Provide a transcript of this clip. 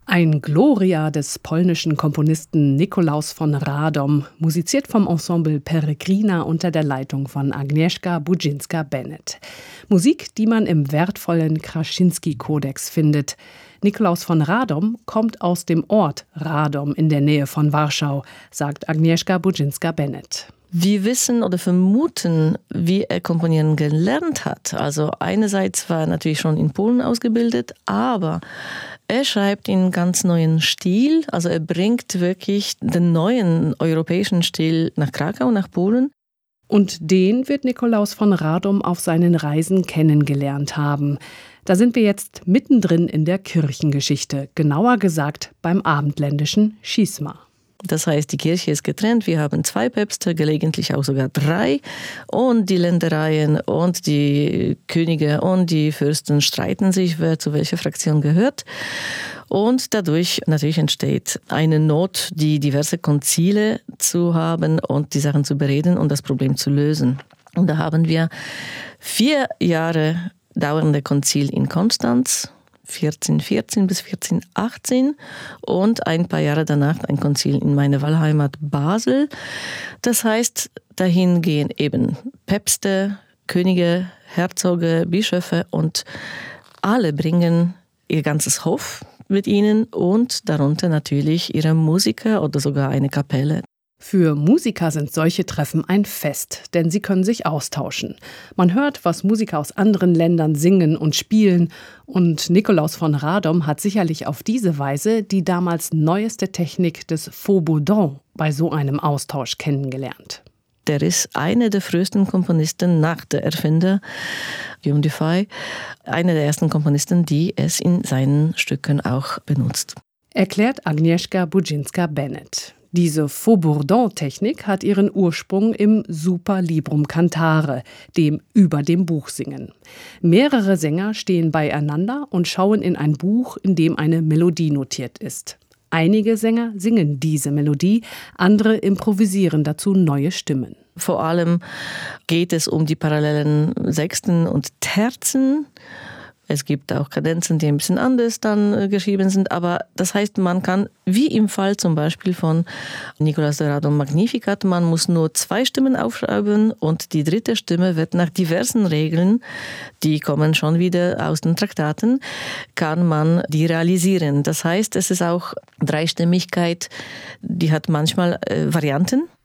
Ein Gloria des polnischen Komponisten Nikolaus von Radom, musiziert vom Ensemble Peregrina unter der Leitung von Agnieszka Budzinska-Bennett. Musik, die man im wertvollen Kraszynski-Kodex findet. Nikolaus von Radom kommt aus dem Ort Radom in der Nähe von Warschau, sagt Agnieszka Budzinska-Bennett. Wir wissen oder vermuten, wie er komponieren gelernt hat. Also einerseits war er natürlich schon in Polen ausgebildet, aber er schreibt in ganz neuen Stil. Also er bringt wirklich den neuen europäischen Stil nach Krakau, nach Polen. Und den wird Nikolaus von Radom auf seinen Reisen kennengelernt haben. Da sind wir jetzt mittendrin in der Kirchengeschichte, genauer gesagt beim abendländischen Schisma. Das heißt, die Kirche ist getrennt, wir haben 2 Päpste, gelegentlich auch sogar 3. Und die Ländereien und die Könige und die Fürsten streiten sich, wer zu welcher Fraktion gehört. Und dadurch natürlich entsteht eine Not, die diverse Konzile zu haben und die Sachen zu bereden und das Problem zu lösen. Und da haben wir 4 Jahre dauernde Konzil in Konstanz, 1414 bis 1418 und ein paar Jahre danach ein Konzil in meine Wahlheimat Basel. Das heißt, dahin gehen eben Päpste, Könige, Herzoge, Bischöfe und alle bringen ihr ganzes Hof mit ihnen und darunter natürlich ihre Musiker oder sogar eine Kapelle. Für Musiker sind solche Treffen ein Fest, denn sie können sich austauschen. Man hört, was Musiker aus anderen Ländern singen und spielen. Und Nikolaus von Radom hat sicherlich auf diese Weise die damals neueste Technik des faux bourdon bei so einem Austausch kennengelernt. Der ist einer der frühesten Komponisten nach der Erfinder Guillaume Dufay, einer der ersten Komponisten, die es in seinen Stücken auch benutzt. Erklärt Agnieszka Budzinska-Bennett. Diese Faux-Bourdon-Technik hat ihren Ursprung im Super Librum Cantare, dem über dem Buch singen. Mehrere Sänger stehen beieinander und schauen in ein Buch, in dem eine Melodie notiert ist. Einige Sänger singen diese Melodie, andere improvisieren dazu neue Stimmen. Vor allem geht es um die parallelen Sechsten und Terzen. Es gibt auch Kadenzen, die ein bisschen anders dann geschrieben sind, aber das heißt, man kann, wie im Fall zum Beispiel von Nikolaus de Radom Magnificat, man muss nur 2 Stimmen aufschreiben und die 3. Stimme wird nach diversen Regeln, die kommen schon wieder aus den Traktaten, kann man die realisieren. Das heißt, es ist auch Dreistimmigkeit, die hat manchmal Varianten.